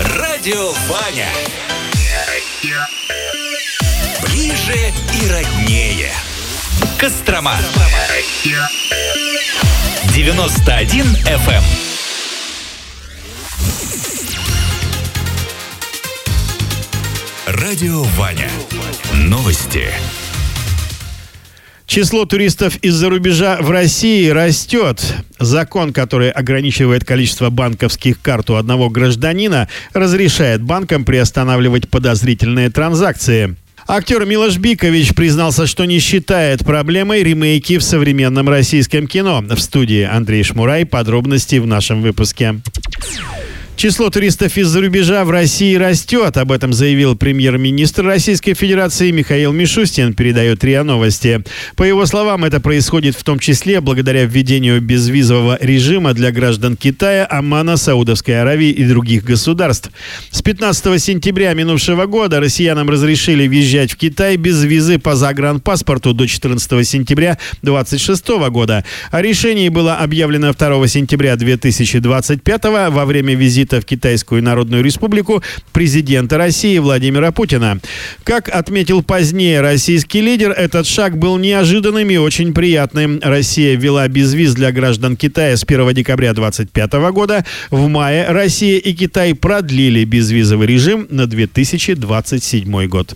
Радио Ваня. Ближе и роднее. Кострома. 91 FM. Радио Ваня. Новости. Число туристов из-за рубежа в России растет. Закон, который ограничивает количество банковских карт у одного гражданина, разрешает банкам приостанавливать подозрительные транзакции. Актер Милош Бикович признался, что не считает проблемой ремейки в современном российском кино. В студии Андрей Шмурай. Подробности в нашем выпуске. Число туристов из-за рубежа в России растет. Об этом заявил премьер-министр Российской Федерации Михаил Мишустин, передает РИА Новости. По его словам, это происходит в том числе благодаря введению безвизового режима для граждан Китая, Омана, Саудовской Аравии и других государств. С 15 сентября минувшего года россиянам разрешили въезжать в Китай без визы по загранпаспорту до 14 сентября 2026 года. О решении было объявлено 2 сентября 2025 во время визита в Китайскую Народную Республику президента России Владимира Путина. Как отметил позднее российский лидер, этот шаг был неожиданным и очень приятным. Россия ввела безвиз для граждан Китая с 1 декабря 2025 года. В мае Россия и Китай продлили безвизовый режим на 2027 год.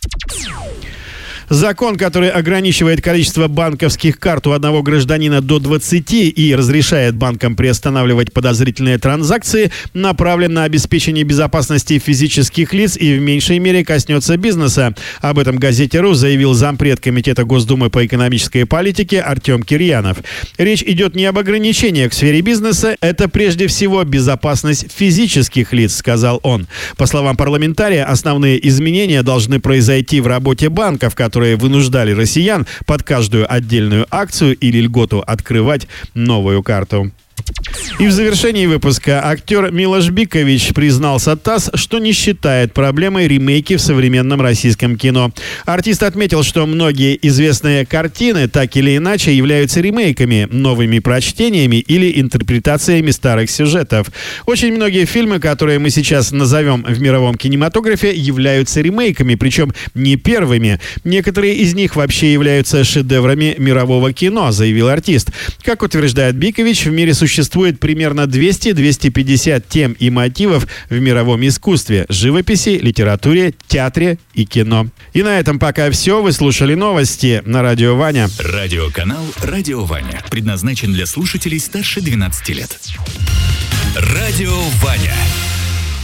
Закон, который ограничивает количество банковских карт у одного гражданина до 20 и разрешает банкам приостанавливать подозрительные транзакции, направлен на обеспечение безопасности физических лиц и в меньшей мере коснется бизнеса. Об этом газете «Ру» заявил зампред Комитета Госдумы по экономической политике Артем Кирьянов. Речь идет не об ограничениях в сфере бизнеса, это прежде всего безопасность физических лиц, сказал он. По словам парламентария, основные изменения должны произойти в работе банков, которые вынуждали россиян под каждую отдельную акцию или льготу открывать новую карту. И в завершении выпуска актер Милош Бикович признался ТАСС, что не считает проблемой ремейки в современном российском кино. Артист отметил, что многие известные картины так или иначе являются ремейками, новыми прочтениями или интерпретациями старых сюжетов. Очень многие фильмы, которые мы сейчас назовем в мировом кинематографе, являются ремейками, причем не первыми. Некоторые из них вообще являются шедеврами мирового кино, заявил артист. Как утверждает Бикович, в мире существует примерно 200-250 тем и мотивов в мировом искусстве, живописи, литературе, театре и кино. И на этом пока все. Вы слушали новости на Радио Ваня. Радиоканал «Радио Ваня» предназначен для слушателей старше 12 лет. Радио Ваня.